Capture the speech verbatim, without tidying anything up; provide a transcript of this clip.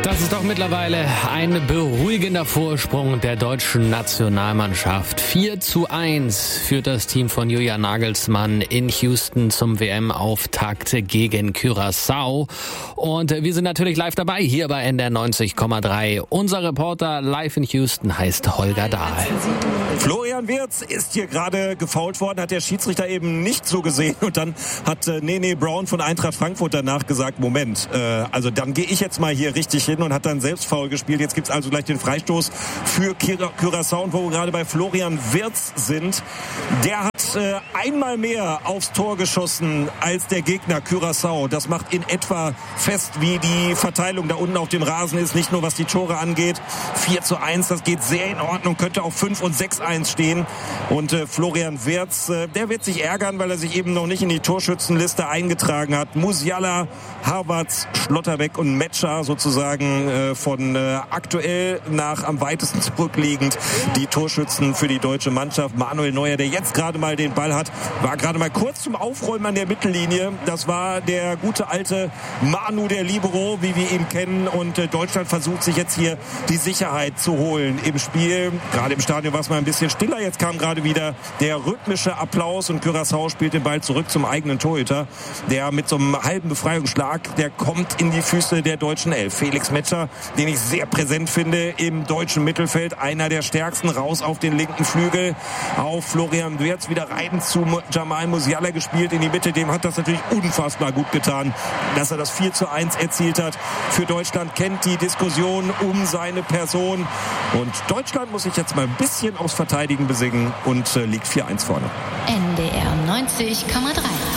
Das ist doch mittlerweile ein beruhigender Vorsprung der deutschen Nationalmannschaft. vier zu eins führt das Team von Julian Nagelsmann in Houston zum W M-Auftakt gegen Curaçao. Und wir sind natürlich live dabei hier bei N D R neunzig Komma drei. Unser Reporter live in Houston heißt Holger Dahl. Florian Wirtz ist hier gerade gefoult worden, hat der Schiedsrichter eben nicht so gesehen. Und dann hat äh, Nene Brown von Eintracht Frankfurt danach gesagt, Moment, äh, also dann gehe ich jetzt mal hier richtig hin und hat dann selbst faul gespielt. Jetzt gibt's also gleich den Freistoß für Curaçao, wo wir gerade bei Florian Wirtz sind. Der hat äh, einmal mehr aufs Tor geschossen als der Gegner Curaçao. Das macht in etwa fest, wie die Verteilung da unten auf dem Rasen ist. Nicht nur was die Tore angeht. vier zu eins, das geht sehr in Ordnung. Könnte auch fünf und sechs eins stehen. Und äh, Florian Wirtz, äh, der wird sich ärgern, weil er sich eben noch nicht in die Torschützenliste eingetragen hat. Musiala, Havertz, Schlotterbeck und Metscher sozusagen äh, von äh, aktuell nach am weitesten zurückliegend die Torschützen für die deutsche Mannschaft. Manuel Neuer, der jetzt gerade mal den Ball hat, war gerade mal kurz zum Aufräumen an der Mittellinie. Das war der gute alte Manu, der Libero, wie wir ihn kennen. Und äh, Deutschland versucht sich jetzt hier die Sicherheit zu holen im Spiel. Gerade im Stadion war es mal ein bisschen stiller. Jetzt kam gerade wieder der rhythmische Applaus und Curaçao spielt den Ball zurück zum eigenen Torhüter, der mit so einem halben Befreiungsschlag, der kommt in die Füße der deutschen Elf. Felix Metscher, den ich sehr präsent finde im deutschen Mittelfeld, einer der stärksten, raus auf den linken Flügel, auf Florian Wirtz, wieder rein zu Jamal Musiala gespielt in die Mitte. Dem hat das natürlich unfassbar gut getan, dass er das vier zu eins erzielt hat. Für Deutschland kennt die Diskussion um seine Person und Deutschland muss sich jetzt mal ein bisschen aufs Verteidigen besingen und äh, liegt vier eins vorne. N D R neunzig Komma drei